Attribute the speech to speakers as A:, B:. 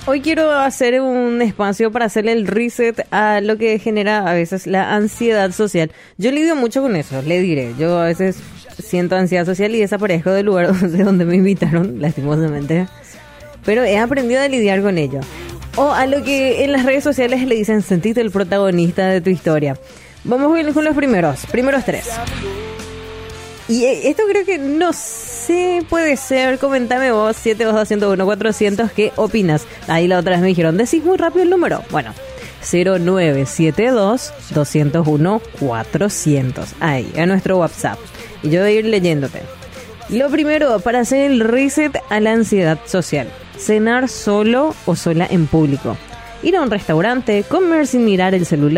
A: Hoy quiero hacer un espacio para hacerle el reset a lo que genera a veces la ansiedad social. Yo lidio mucho con eso, le diré. Yo a veces siento ansiedad social y desaparezco del lugar de donde me invitaron, lastimosamente. Pero he aprendido a lidiar con ello. O a lo que en las redes sociales le dicen, sentite el protagonista de tu historia. Vamos con los primeros tres. Y esto creo que no sé, puede ser. Comentame vos, 722-101-400, ¿qué opinas? Ahí la otra vez me dijeron, decís muy rápido el número. Bueno, 0972-201-400. Ahí, a nuestro WhatsApp. Y yo voy a ir leyéndote. Lo primero, para hacer el reset a la ansiedad social. Cenar solo o sola en público. Ir a un restaurante, comer sin mirar el celular.